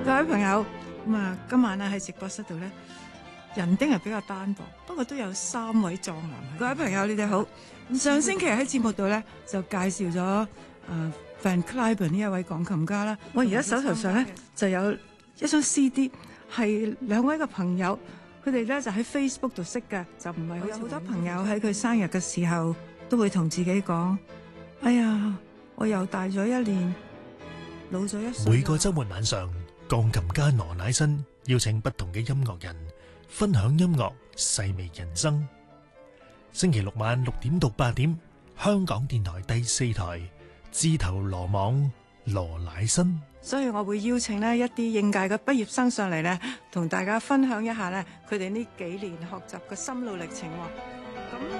各位朋友，今晚咧喺直播室度咧，人丁係比較單薄，不過都有3位壯男。各位朋友，你哋好。上星期喺節目度咧就介紹咗Van Cliburn 呢一位鋼琴家啦。我而家手頭上咧就有一張 CD， 係2位嘅朋友，佢哋咧就喺 Facebook 度識嘅，就唔係好似好多朋友喺佢生日嘅時候都會同自己講：哎呀，我又大咗1年，老咗1歲。 每個週末晚上，鋼琴家羅乃新邀請不同嘅音樂人分享音樂，細味人生。星期6晚6點到8點，香港電台第4台，自投羅網羅乃新。 所以我會邀請呢一啲應屆嘅畢業生上嚟呢，同大家分享一下呢佢哋呢幾年學習嘅心路歷程。咁